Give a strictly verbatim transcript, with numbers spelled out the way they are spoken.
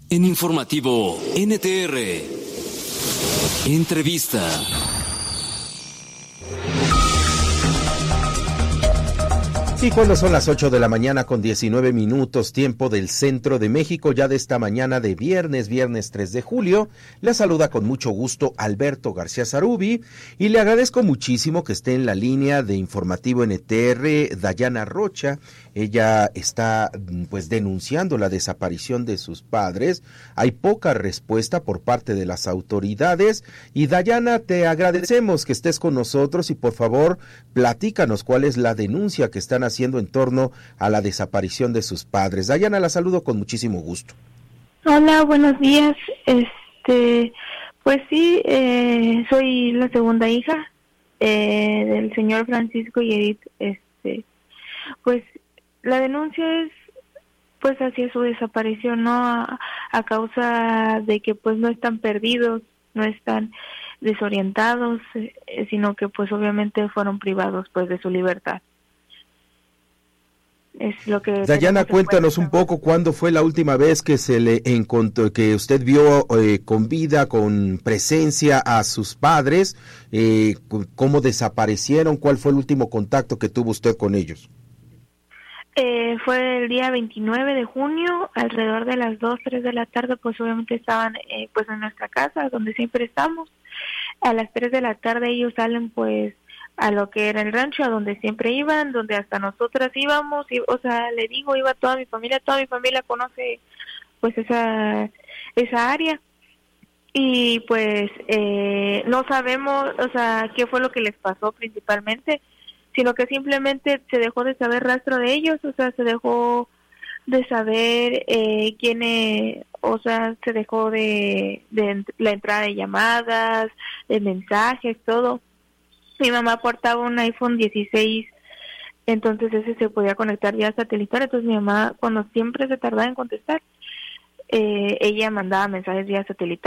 En Informativo N T R, entrevista. Y cuando son las ocho de la mañana con diecinueve minutos, tiempo del centro de México, ya de esta mañana de viernes, viernes tres de julio, le saluda con mucho gusto Alberto García Zarubi y le agradezco muchísimo que esté en la línea de Informativo N T R Dayana Rocha. Ella está pues denunciando la desaparición de sus padres. Hay poca respuesta por parte de las autoridades y Dayana, te agradecemos que estés con nosotros y por favor platícanos cuál es la denuncia que están haciendo en torno a la desaparición de sus padres. Dayana, la saludo con muchísimo gusto. Hola, buenos días. Este, pues sí, eh, soy la segunda hija eh, del señor Francisco y Edith. Este, pues la denuncia es pues hacia su desaparición, no a, a causa de que pues no están perdidos, no están desorientados, eh, sino que pues obviamente fueron privados pues de su libertad. Es lo que Dayana, cuéntanos un poco cuándo fue la última vez que se le encontró, que usted vio eh, con vida, con presencia a sus padres, eh, cómo desaparecieron, cuál fue el último contacto que tuvo usted con ellos. Eh, fue el día veintinueve de junio, alrededor de las dos, tres de la tarde, pues obviamente estaban eh, pues en nuestra casa, donde siempre estamos. A las tres de la tarde ellos salen pues a lo que era el rancho, a donde siempre iban, donde hasta nosotras íbamos, y, o sea, le digo, iba toda mi familia, toda mi familia conoce pues esa esa área, y pues eh, no sabemos, o sea, qué fue lo que les pasó principalmente, sino que simplemente se dejó de saber rastro de ellos, o sea, se dejó de saber eh, quién, eh, o sea, se dejó de, de la entrada de llamadas, de mensajes, todo. Mi mamá portaba un iPhone dieciséis, entonces ese se podía conectar vía satelital, entonces mi mamá, cuando siempre se tardaba en contestar, eh, ella mandaba mensajes vía satelital.